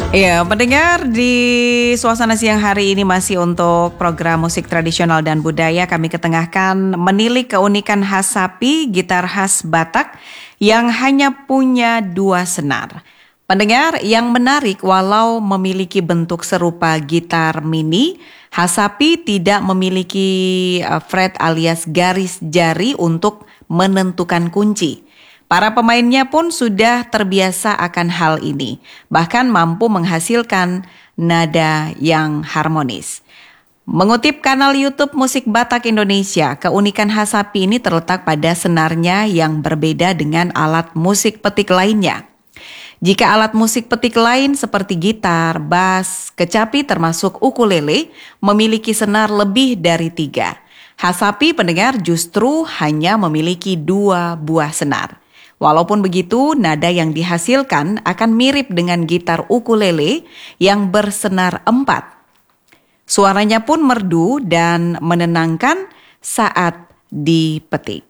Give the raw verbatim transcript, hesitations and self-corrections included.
Iya, pendengar, di suasana siang hari ini masih untuk program musik tradisional dan budaya, kami ketengahkan menilik keunikan khas sapi, gitar khas Batak yang hanya punya dua senar. Pendengar, yang menarik walau memiliki bentuk serupa gitar mini, khas sapi tidak memiliki uh, fret alias garis jari untuk menentukan kunci. Para pemainnya pun sudah terbiasa akan hal ini, bahkan mampu menghasilkan nada yang harmonis. Mengutip kanal YouTube Musik Batak Indonesia, keunikan khas sapi ini terletak pada senarnya yang berbeda dengan alat musik petik lainnya. Jika alat musik petik lain seperti gitar, bass, kecapi termasuk ukulele memiliki senar lebih dari tiga. Khas sapi, pendengar, justru hanya memiliki dua buah senar. Walaupun begitu, nada yang dihasilkan akan mirip dengan gitar ukulele yang bersenar empat. Suaranya pun merdu dan menenangkan saat dipetik.